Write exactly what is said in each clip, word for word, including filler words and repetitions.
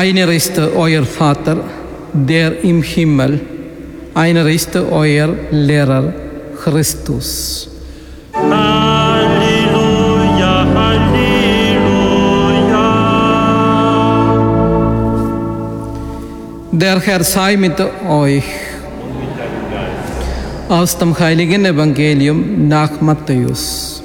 Einer ist euer Vater, der im Himmel, einer ist euer Lehrer, Christus. Halleluja, Halleluja. Der Herr sei mit euch. Aus dem heiligen Evangelium nach Matthäus.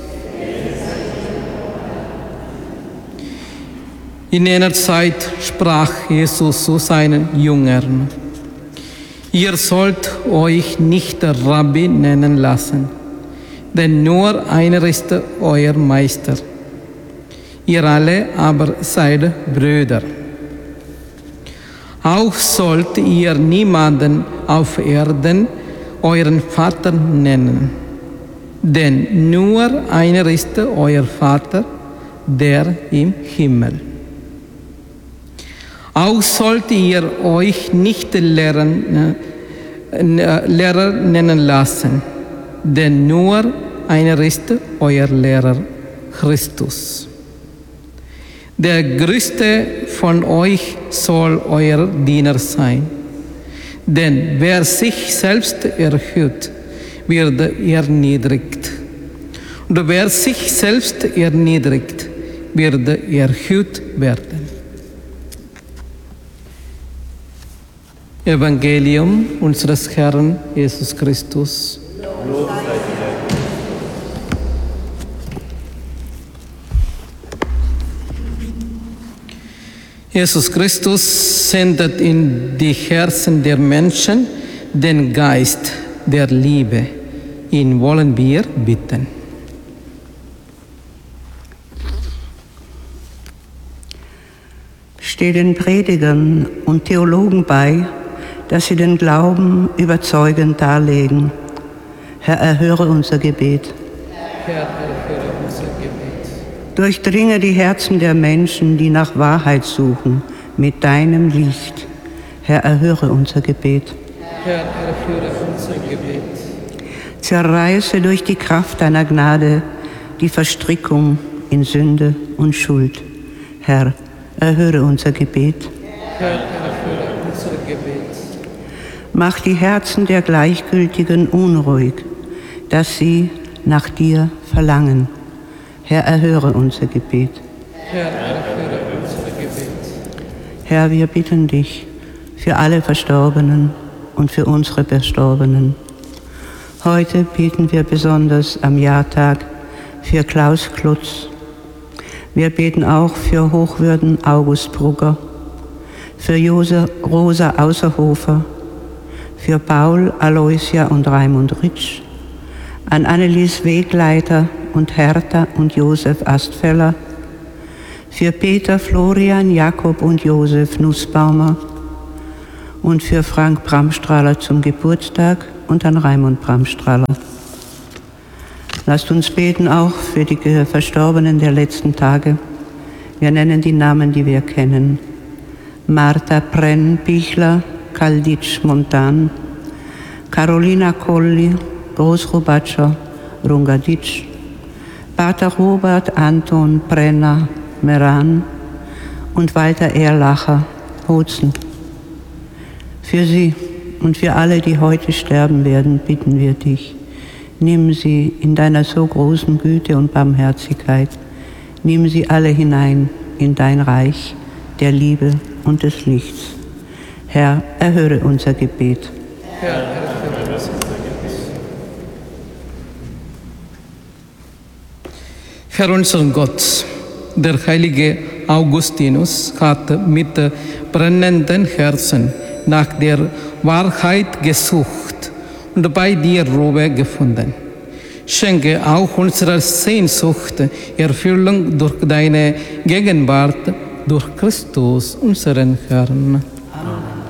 In jener Zeit sprach Jesus zu seinen Jüngern: Ihr sollt euch nicht Rabbi nennen lassen, denn nur einer ist euer Meister. Ihr alle aber seid Brüder. Auch sollt ihr niemanden auf Erden euren Vater nennen, denn nur einer ist euer Vater, der im Himmel. Auch sollt ihr euch nicht Lehrer, äh, Lehrer nennen lassen, denn nur einer ist euer Lehrer, Christus. Der Größte von euch soll euer Diener sein. Denn wer sich selbst erhöht, wird erniedrigt. Und wer sich selbst erniedrigt, wird erhöht werden. Evangelium unseres Herrn Jesus Christus. Lob sei dir. Jesus Christus sendet in die Herzen der Menschen den Geist der Liebe. Ihn wollen wir bitten. Steh den Predigern und Theologen bei, dass sie den Glauben überzeugend darlegen. Herr, erhöre unser Gebet. Herr, erhöre unser Gebet. Durchdringe die Herzen der Menschen, die nach Wahrheit suchen, mit deinem Licht. Herr, erhöre unser Gebet. Herr, erhöre unser Gebet. Zerreiße durch die Kraft deiner Gnade die Verstrickung in Sünde und Schuld. Herr, erhöre unser Gebet. Herr, erhöre unser Gebet. Mach die Herzen der Gleichgültigen unruhig, dass sie nach dir verlangen. Herr, erhöre unser Gebet. Herr, erhöre unser Gebet. Herr, wir bitten dich für alle Verstorbenen und für unsere Verstorbenen. Heute beten wir besonders am Jahrtag für Klaus Klutz. Wir beten auch für Hochwürden August Brugger, für Jose, Rosa Außerhofer, für Paul, Aloysia und Raimund Ritsch, an Annelies Wegleiter und Hertha und Josef Astfeller, für Peter, Florian, Jakob und Josef Nussbaumer und für Frank Bramstrahler zum Geburtstag und an Raimund Bramstrahler. Lasst uns beten auch für die Verstorbenen der letzten Tage. Wir nennen die Namen, die wir kennen. Martha Prenn-Bichler, Kalditsch Montan, Carolina Colli, Großrubatscher, Rungaditsch, Pater Robert Anton Brenner Meran und Walter Erlacher Hozen. Für sie und für alle, die heute sterben werden, bitten wir dich. Nimm sie in deiner so großen Güte und Barmherzigkeit. Nimm sie alle hinein in dein Reich der Liebe und des Lichts. Herr, erhöre unser Gebet. Herr, erhöre unser Gebet. Herr unser Gott, der heilige Augustinus hat mit brennenden Herzen nach der Wahrheit gesucht und bei dir Ruhe gefunden. Schenke auch unserer Sehnsucht Erfüllung durch deine Gegenwart, durch Christus, unseren Herrn.